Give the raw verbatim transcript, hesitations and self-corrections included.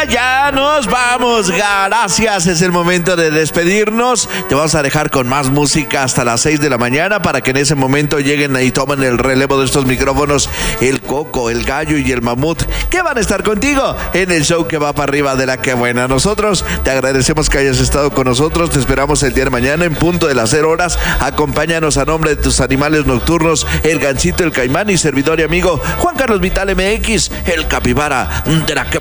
mañana ya nos vamos. Gracias, es el momento de despedirnos. Te vamos a dejar con más música hasta las seis de la mañana para que en ese momento lleguen y tomen el relevo de estos micrófonos el Coco, el Gallo y el Mamut, que van a estar contigo en el show que va para arriba de la que buena. Nosotros te agradecemos que hayas estado con nosotros. Te esperamos el día de mañana en punto de las cero horas. Acompáñanos a nombre de tus animales nocturnos, el Gancito, el Caimán y servidor y amigo Juan Carlos Vital M X, el capibara de la que